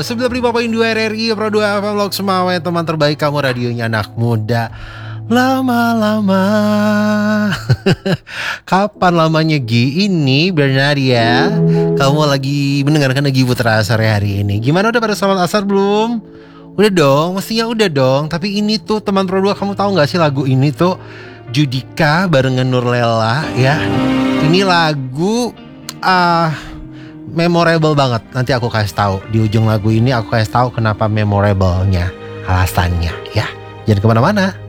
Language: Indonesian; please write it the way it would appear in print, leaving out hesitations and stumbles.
95.2 RRI Pro 2 FM Lok Semawe. Teman terbaik kamu, radionya anak muda. Lama-lama. Kapan lamanya Gi? Ini Bernadia. Kamu lagi mendengarkan Gi Putra sore hari ini. Gimana, udah pada sholat asar belum? Udah dong, mestinya udah dong. Tapi ini tuh teman Pro 2, kamu tahu gak sih lagu ini tuh Judika barengan Nurlela ya. Ini lagu memorable banget. Nanti aku kasih tahu di ujung lagu ini, aku kasih tahu kenapa memorable-nya, alasannya ya. Jangan kemana-mana.